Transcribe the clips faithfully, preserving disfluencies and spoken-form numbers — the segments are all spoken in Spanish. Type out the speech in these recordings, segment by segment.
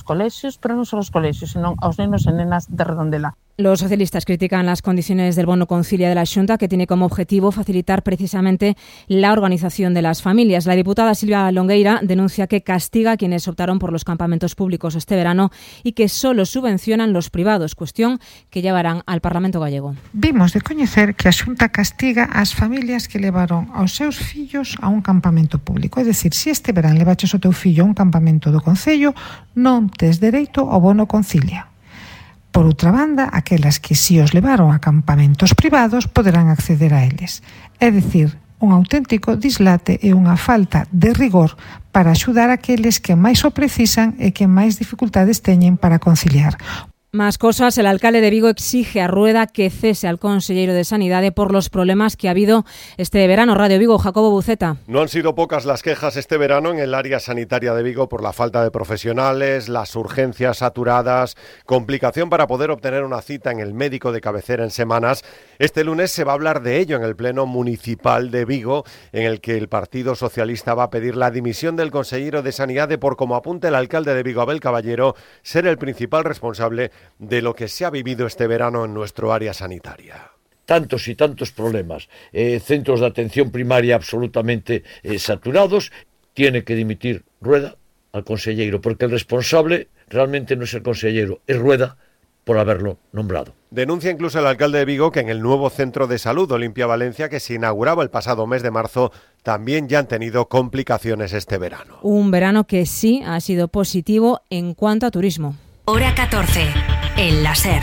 colexios, pero non só aos colexios, senón aos nenos e nenas de Redondela. Los socialistas critican las condiciones del bono concilia de la Xunta, que tiene como objetivo facilitar precisamente la organización de las familias. La diputada Silvia Longueira denuncia que castiga a quienes optaron por los campamentos públicos este verano y que solo subvencionan los privados, cuestión que llevarán al Parlamento gallego. Vimos de coñecer que a Xunta castiga ás familias que levaron aos seus fillos a un campamento público. É dicir, se este verán levaches o teu fillo a un campamento do Concello, non tes dereito ao bono concilia. Por outra banda, aquelas que si os levaron a campamentos privados poderán acceder a eles. É dicir, un auténtico dislate e unha falta de rigor para axudar aqueles que máis o precisan e que máis dificultades teñen para conciliar. Más cosas, el alcalde de Vigo exige a Rueda que cese al conselleiro de Sanidade por los problemas que ha habido este verano. Radio Vigo, Jacobo Buceta. No han sido pocas las quejas este verano en el área sanitaria de Vigo por la falta de profesionales, las urgencias saturadas, complicación para poder obtener una cita en el médico de cabecera en semanas. Este lunes se va a hablar de ello en el Pleno Municipal de Vigo, en el que el Partido Socialista va a pedir la dimisión del conselleiro de Sanidade por, como apunta el alcalde de Vigo, Abel Caballero, ser el principal responsable de lo que se ha vivido este verano en nuestro área sanitaria. Tantos y tantos problemas, eh, centros de atención primaria absolutamente eh, saturados, tiene que dimitir Rueda al conselleiro, porque el responsable realmente no es el conselleiro, es Rueda por haberlo nombrado. Denuncia incluso el alcalde de Vigo que en el nuevo centro de salud Olimpia Valencia, que se inauguraba el pasado mes de marzo, también ya han tenido complicaciones este verano. Un verano que sí ha sido positivo en cuanto a turismo. Hora catorce, el láser.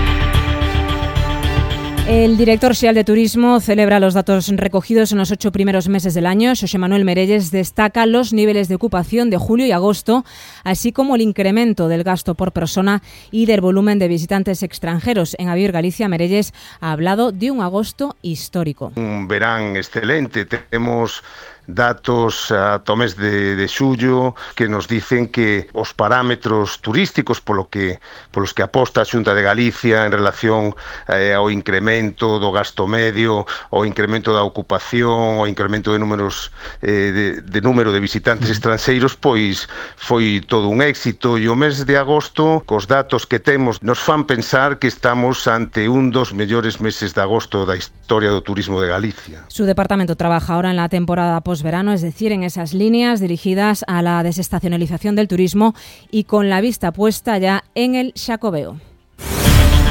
El director xeral de Turismo celebra los datos recogidos en los ocho primeros meses del año. Xosé Manuel Merelles destaca los niveles de ocupación de julio y agosto, así como el incremento del gasto por persona y del volumen de visitantes extranjeros. En Avior Galicia, Merelles ha hablado de un agosto histórico. Un verán excelente. Tenemos datos ata o mes de, de xullo que nos dicen que os parámetros turísticos polo que, polos que aposta a Xunta de Galicia en relación eh, ao incremento do gasto medio, ao incremento da ocupación, ao incremento de números eh, de, de número de visitantes estranxeiros, pois foi todo un éxito, e o mes de agosto, cos datos que temos, nos fan pensar que estamos ante un dos mellores meses de agosto da historia do turismo de Galicia. Su departamento trabaja ahora en la temporada post verano, es decir, en esas líneas dirigidas a la desestacionalización del turismo y con la vista puesta ya en el Xacobeo.